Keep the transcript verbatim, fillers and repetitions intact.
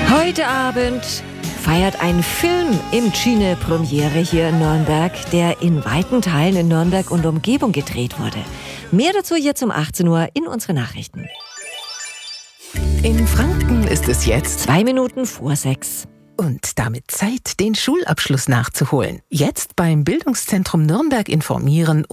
Heute Abend feiert ein Film im Cine Premiere hier in Nürnberg, der in weiten Teilen in Nürnberg und Umgebung gedreht wurde. Mehr dazu jetzt um achtzehn Uhr in unseren Nachrichten. In Franken ist es jetzt Zwei Minuten vor sechs. und damit Zeit, den Schulabschluss nachzuholen. Jetzt beim Bildungszentrum Nürnberg informieren